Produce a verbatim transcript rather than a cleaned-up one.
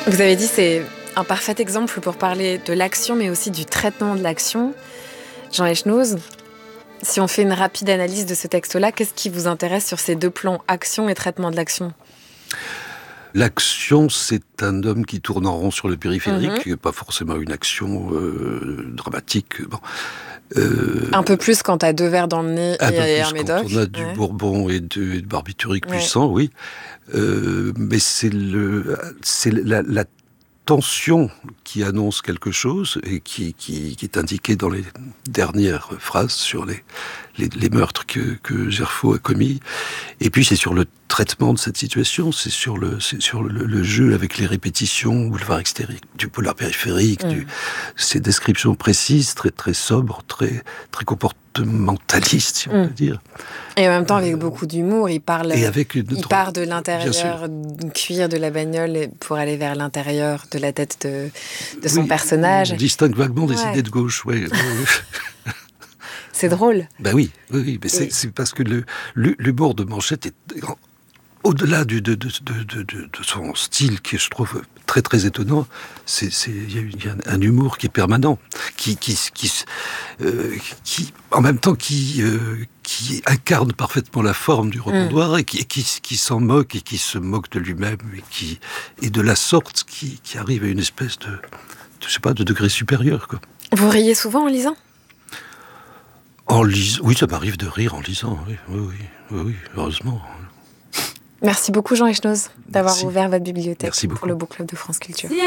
Vous avez dit c'est un parfait exemple pour parler de l'action, mais aussi du traitement de l'action. Jean Echnoz, si on fait une rapide analyse de ce texte-là, qu'est-ce qui vous intéresse sur ces deux plans, action et traitement de l'action ? L'action, c'est un homme qui tourne en rond sur le périphérique, Mm-hmm. pas forcément une action euh, dramatique. Bon. Euh, un peu plus quand t'as deux verres dans le nez un et peu un plus médoc. quand on a du ouais. bourbon et de, et de barbiturique Ouais. puissant, oui. Euh, mais c'est, le, c'est la, la tension qui annonce quelque chose et qui, qui, qui est indiquée dans les dernières phrases sur les, les, les meurtres que, que Gerfaut a commis. Et puis c'est sur le traitement de cette situation, c'est sur le, c'est sur le, le jeu avec les répétitions, boulevard extérieur, du boulevard périphérique, mmh. du, ces descriptions précises, très, très sobres, très, très comportementalistes, si on mmh. peut dire. Et en même temps, avec euh, beaucoup d'humour, il parle. Et avec une il part de l'intérieur du cuir de la bagnole pour aller vers l'intérieur de la tête de, de son oui, personnage. On distingue vaguement des ouais. idées de gauche, oui. C'est drôle. Ben oui, oui, oui mais c'est, c'est parce que le, l'humour de Manchette est au-delà du, de, de, de, de, de son style, qui je trouve très très étonnant. C'est, c'est, il y a, il y a un humour qui est permanent, qui, qui, qui, euh, qui en même temps qui, euh, qui incarne parfaitement la forme du rotondoir mmh. et, qui, et qui, qui s'en moque et qui se moque de lui-même et qui et de la sorte qui, qui arrive à une espèce de, de je sais pas, de degré supérieur, quoi. Vous riez souvent en lisant ? En lisant, oui, ça m'arrive de rire en lisant, oui, oui, oui, oui, oui heureusement. Merci beaucoup Jean Echnoz d'avoir Merci. ouvert votre bibliothèque Merci pour le Book Club de France Culture.